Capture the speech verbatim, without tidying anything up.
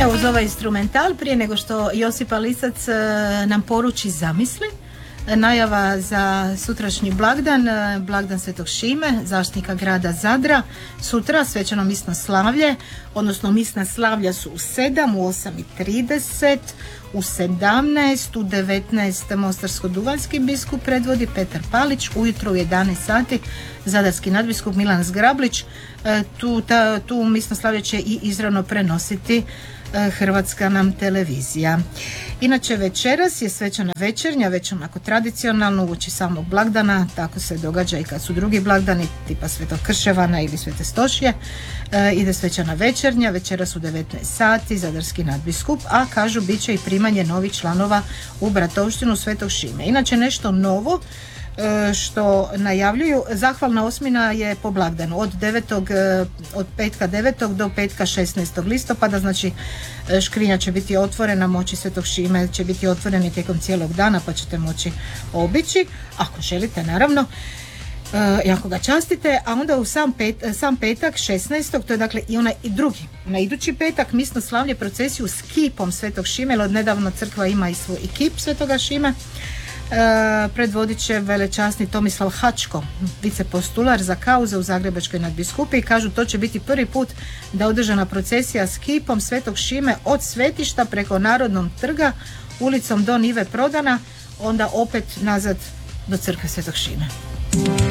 Evo uz ovaj instrumental, prije nego što Josipa Lisac nam poruči zamisli, najava za sutrašnji blagdan, blagdan Svetog Šime, zaštitnika grada Zadra. Sutra svečano misno slavlje, odnosno misna slavlja su u sedam, u osam i trideset, u sedamnaest, u devetnaest mostarsko-duvanjski biskup predvodi Petar Palić, ujutro u jedanaest sati zadarski nadbiskup Milan Zgrablić. Tu, ta, tu misno slavlje će i izravno prenositi Hrvatska nam televizija. Inače večeras je svečana večernja, već onako tradicionalno uoči samog blagdana, tako se događa i kad su drugi blagdani tipa Svetog Krševana ili Svete Stošije. E, ide svečana večernja, večeras u devetnaest sati zadarski nadbiskup, a kažu bit će i primanje novih članova u bratovštinu Svetog Šime. Inače nešto novo što najavljuju, zahvalna osmina je po blagdanu od, devetog, od petka devetog do petka šesnaestog listopada, znači škrinja će biti otvorena, moći Svetog Šime će biti otvoreni tijekom cijelog dana, pa ćete moći obići ako želite, naravno, i ako ga častite. A onda u sam, pet, sam petak šesnaestog, to je dakle i onaj i drugi, na idući petak misno slavlje procesiju s kipom Svetog Šime, jer od nedavno crkva ima i svoj i kip Svetoga Šime. E, predvodit će velečasni Tomislav Hačko, vicepostular za kauze u Zagrebačkoj nadbiskupi, i kažu to će biti prvi put da je održana procesija s kipom Svetog Šime od svetišta preko Narodnog trga, ulicom do Nive Prodana, onda opet nazad do crkve Svetog Šime.